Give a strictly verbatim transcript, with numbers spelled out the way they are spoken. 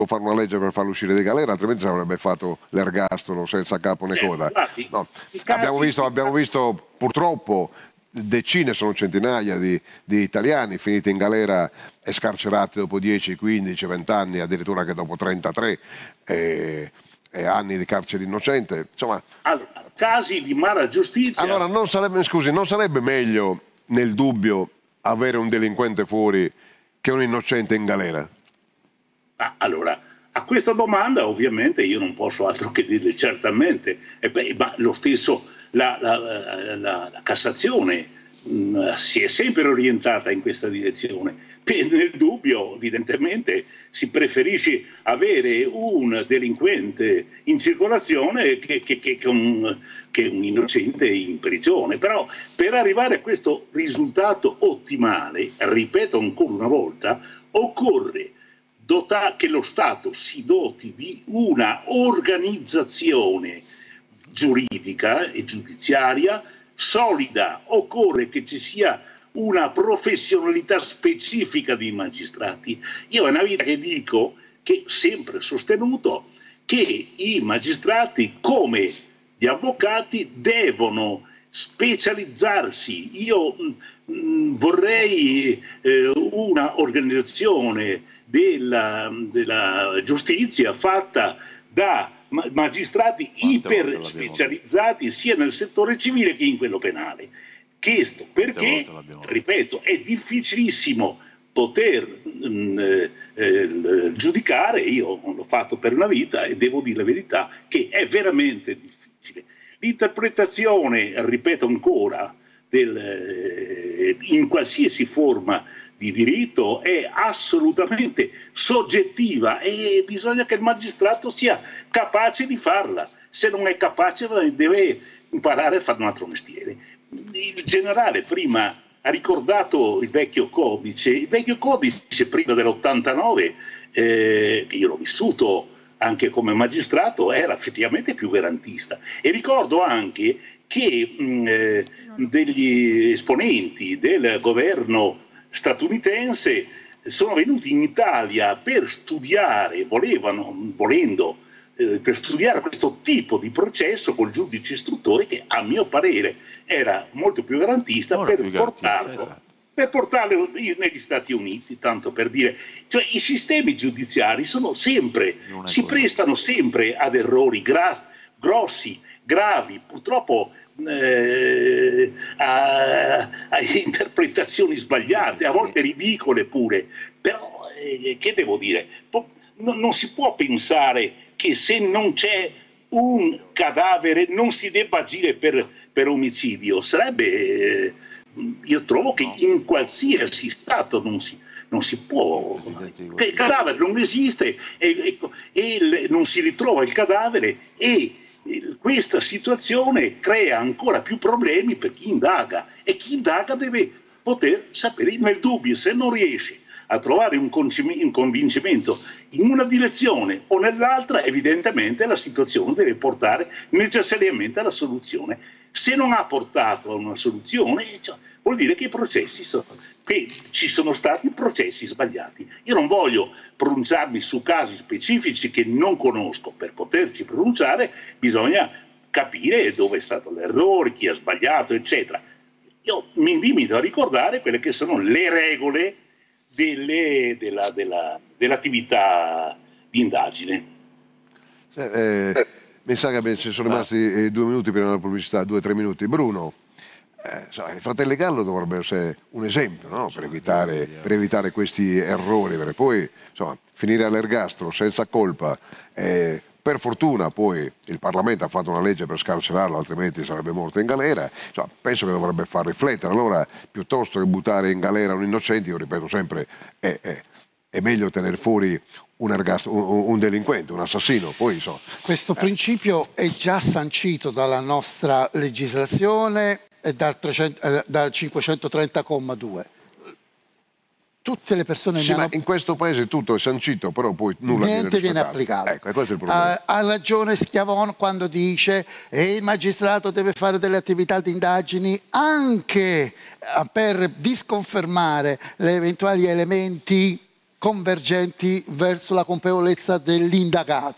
fare una legge per farlo uscire di galera, altrimenti avrebbe fatto l'ergastolo senza capo né coda. Certo, no. Abbiamo visto, abbiamo visto purtroppo decine, sono centinaia di, di italiani finiti in galera e scarcerati dopo dieci, quindici, venti anni, addirittura che dopo trentatré e, e anni di carcere innocente. Insomma, allora, casi di mala giustizia. Allora, non sarebbe, scusi, non sarebbe meglio, nel dubbio, avere un delinquente fuori che un innocente in galera? Ah, allora, a questa domanda ovviamente io non posso altro che dire certamente, e beh, ma lo stesso la, la, la, la, la Cassazione mh, si è sempre orientata in questa direzione. Per, nel dubbio evidentemente si preferisce avere un delinquente in circolazione che, che, che, che, un, che un innocente in prigione, però per arrivare a questo risultato ottimale, ripeto ancora una volta, occorre che lo Stato si doti di una organizzazione giuridica e giudiziaria solida, occorre che ci sia una professionalità specifica dei magistrati. Io è una vita che dico, che sempre sostenuto, che i magistrati come gli avvocati devono specializzarsi. Io mh, vorrei eh, una organizzazione della, della giustizia fatta da magistrati iper specializzati sia nel settore civile che in quello penale. Questo perché, ripeto, è difficilissimo poter mh, eh, giudicare, io l'ho fatto per una vita e devo dire la verità, che è veramente difficile. L'interpretazione, ripeto ancora, del, eh, in qualsiasi forma di diritto è assolutamente soggettiva e bisogna che il magistrato sia capace di farla. Se non è capace deve imparare a fare un altro mestiere. Il generale prima ha ricordato il vecchio codice, il vecchio codice prima dell'ottantanove, eh, che io l'ho vissuto anche come magistrato, era effettivamente più garantista. E ricordo anche che mh, eh, degli esponenti del governo statunitense sono venuti in Italia per studiare, volevano, volendo, eh, per studiare questo tipo di processo col giudice istruttore che a mio parere era molto più garantista, per, più portarlo, garantista esatto. per portarlo negli Stati Uniti, tanto per dire. Cioè i sistemi giudiziari sono sempre, si prestano sempre ad errori gra grossi, gravi, purtroppo Eh, a, a interpretazioni sbagliate, a volte ridicole pure, però eh, che devo dire? Non, non si può pensare che se non c'è un cadavere non si debba agire per, per omicidio. Sarebbe, eh, io trovo che in qualsiasi stato non si, non si può, che il cadavere non esiste e, e, e non si ritrova il cadavere e questa situazione crea ancora più problemi per chi indaga e chi indaga deve poter sapere. Nel dubbio, se non riesce a trovare un convincimento in una direzione o nell'altra, evidentemente la situazione deve portare necessariamente alla soluzione. Se non ha portato a una soluzione, cioè, vuol dire che i processi sono, che ci sono stati processi sbagliati. Io non voglio pronunciarmi su casi specifici che non conosco. Per poterci pronunciare bisogna capire dove è stato l'errore, chi ha sbagliato, eccetera. Io mi limito a ricordare quelle che sono le regole delle, della, della, dell'attività di indagine. Eh, eh, mi sa che ci sono rimasti eh, due minuti prima della pubblicità, due o tre minuti. Bruno, eh, insomma, i Fratelli Gallo dovrebbero essere un esempio, no? per, evitare, per evitare questi errori, perché poi insomma, finire all'ergastolo senza colpa, eh, per fortuna poi il Parlamento ha fatto una legge per scarcerarlo, altrimenti sarebbe morto in galera, insomma, penso che dovrebbe far riflettere. Allora, piuttosto che buttare in galera un innocente, io ripeto sempre, è, è, è meglio tenere fuori un, ergastolo, un, un delinquente, un assassino. Poi, insomma, questo eh. principio è già sancito dalla nostra legislazione e dal, trecento, eh, dal cinquecentotrenta comma due. Tutte le persone sì, hanno... ma in questo paese tutto è sancito, però poi nulla niente viene, viene applicato. Ecco, e questo è il problema. Ha, ha ragione Schiavon quando dice che il magistrato deve fare delle attività di indagini anche per disconfermare le eventuali elementi convergenti verso la colpevolezza dell'indagato.